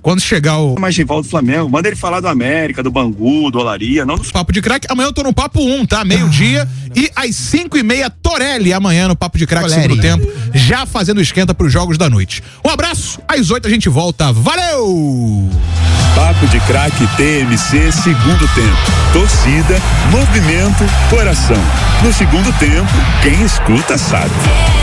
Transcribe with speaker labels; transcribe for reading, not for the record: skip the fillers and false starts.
Speaker 1: Quando chegar o...
Speaker 2: mais rival do Flamengo, manda ele falar do América, do Bangu, do Olaria, não do...
Speaker 1: Papo de Craque, amanhã eu tô no Papo 1, tá? Meio-dia e às 5:30, Torelli, amanhã no Papo de Craque, segundo tempo, já fazendo esquenta pros jogos da noite. Um abraço, às 8 a gente volta, valeu!
Speaker 3: Papo de Craque TMC, segundo tempo. Torcida, movimento, coração. No segundo tempo, quem escuta sabe.